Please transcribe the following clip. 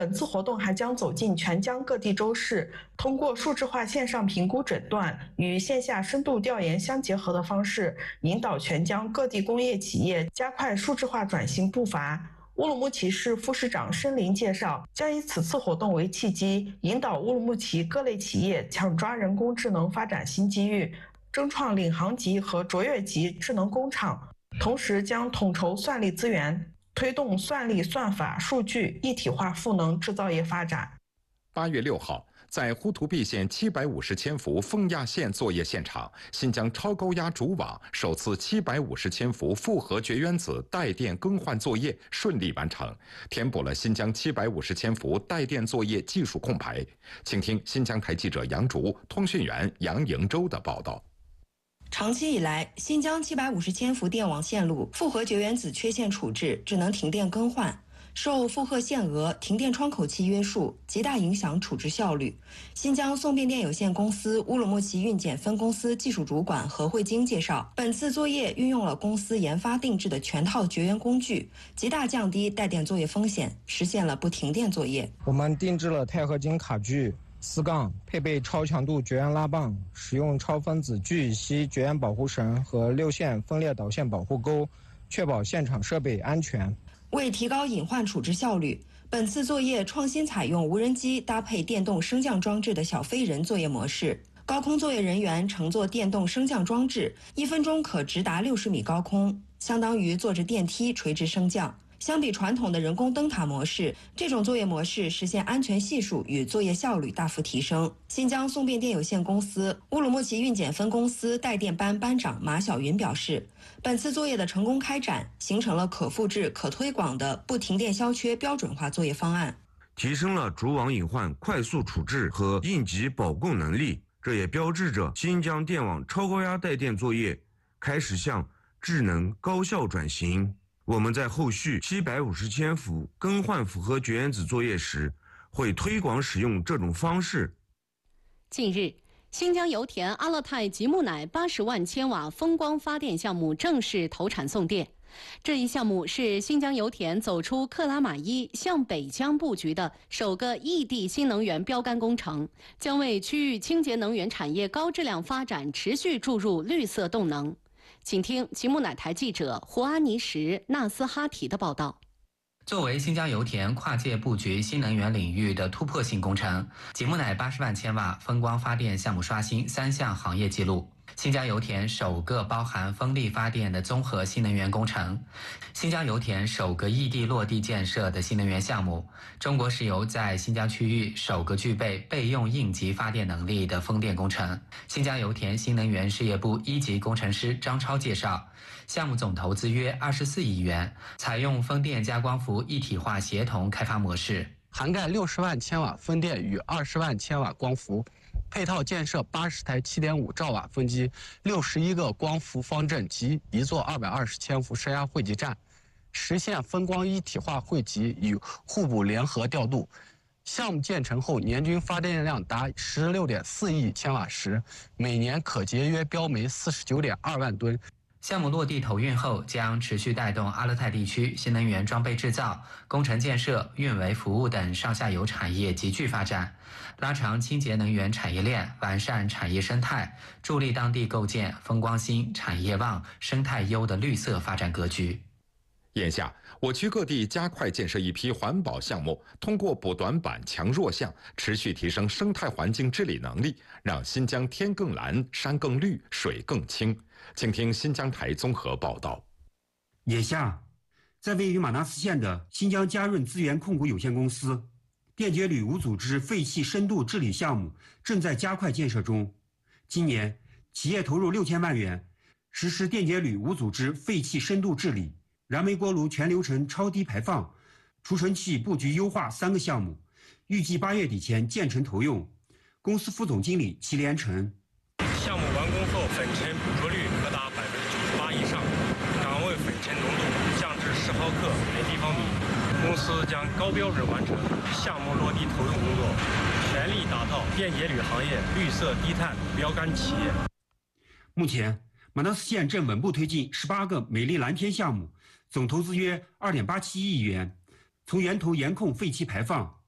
本次活动还将走进全疆各地州市，通过数字化线上评估诊断与线下深度调研相结合的方式，引导全疆各地工业企业加快数字化转型步伐。乌鲁木齐市副市长申林介绍，将以此次活动为契机，引导乌鲁木齐各类企业抢抓人工智能发展新机遇，争创领航级和卓越级智能工厂，同时将统筹算力资源，推动算力、算法、数据一体化赋能制造业发展。 8月6号，在呼图壁县750千伏凤亚线作业现场，新疆超高压主网首次750千伏复合绝缘子带电更换作业顺利完成，填补了新疆750千伏带电作业技术空白。请听新疆台记者杨竹、通讯员杨迎洲的报道。 长期以来，新疆750千伏电网线路复合绝缘子缺陷处置只能停电更换，受负荷限额、停电窗口期约束，极大影响处置效率。新疆送变电有限公司乌鲁木齐运检分公司技术主管何慧晶介绍，本次作业运用了公司研发定制的全套绝缘工具，极大降低带电作业风险，实现了不停电作业。 我们定制了钛合金卡具4杠，配备超强度绝缘拉棒，使用超分子聚乙烯绝缘保护绳和6线分裂导线保护钩，确保现场设备安全。 为提高隐患处置效率，本次作业创新采用无人机搭配电动升降装置的小飞人作业模式。高空作业人员乘坐电动升降装置，1分钟可直达60米高空，相当于坐着电梯垂直升降。相比传统的人工灯塔模式，这种作业模式实现安全系数与作业效率大幅提升。新疆送变电有限公司乌鲁木齐运检分公司带电班班长马晓云表示，本次作业的成功开展，形成了可复制、可推广的不停电消缺标准化作业方案， 提升了主网隐患快速处置和应急保供能力。这也标志着新疆电网超高压带电作业开始向智能高效转型。我们在后续750千伏更换复合绝缘子作业时，会推广使用这种方式。 近日，新疆油田阿勒泰吉木乃80万千瓦风光发电项目正式投产送电。这一项目是新疆油田走出克拉玛依向北疆布局的首个异地新能源标杆工程，将为区域清洁能源产业高质量发展持续注入绿色动能。请听吉木乃台记者胡阿尼什、纳斯哈提的报道。 作为新疆油田跨界布局新能源领域的突破性工程，吉木乃80万千瓦风光发电项目刷新3项行业纪录。新疆油田首个包含风力发电的综合新能源工程，新疆油田首个异地落地建设的新能源项目，中国石油在新疆区域首个具备备用应急发电能力的风电工程。新疆油田新能源事业部1级工程师张超介绍，项目总投资约24亿元，采用风电加光伏一体化协同开发模式， 涵盖60万千瓦风电与20万千瓦光伏，配套建设80台7.5兆瓦风机、61个光伏方阵及1座220千伏升压汇集站，实现风光一体化汇集与互补联合调度。项目建成后，年均发电量达16.4亿千瓦时，每年可节约标煤49.2万吨。 项目落地投运后，将持续带动阿勒泰地区新能源装备制造、工程建设、运维服务等上下游产业急剧发展，拉长清洁能源产业链，完善产业生态，助力当地构建风光兴、产业旺、生态优的绿色发展格局。 眼下，我区各地加快建设一批环保项目，通过补短板、强弱项，持续提升生态环境治理能力，让新疆天更蓝、山更绿、水更清。请听新疆台综合报道。 眼下，在位于马纳斯县的新疆嘉润资源控股有限公司电解铝无组织废气深度治理项目正在加快建设中。今年，企业投入6000万元，实施电解铝无组织废气深度治理、燃煤锅炉全流程超低排放、储存器布局优化3个项目，预计8月底前建成投用。公司副总经理祁连成： 项目完工后，粉尘捕捉率可达98%以上，岗位粉尘浓度降至10毫克每立方米。公司将高标准完成项目落地投用工作，全力打造电解铝行业绿色低碳标杆企业。 目前，马纳斯县正稳步推进18个美丽蓝天项目，总投资约2.87亿元，从源头严控废气排放、